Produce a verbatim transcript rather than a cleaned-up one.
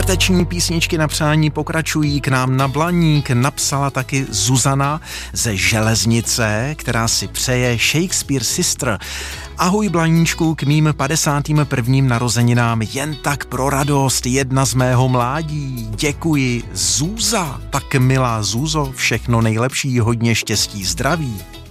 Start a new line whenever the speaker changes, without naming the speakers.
Čtvrteční písničky na přání pokračují. K nám na Blaník napsala taky Zuzana ze Železnice, která si přeje Shakespeare Sister. Ahoj Blaníčku, k mým padesátým prvním narozeninám jen tak pro radost, jedna z mého mládí. Děkuji, Zúza. Tak milá Zúzo, všechno nejlepší, hodně štěstí, zdraví.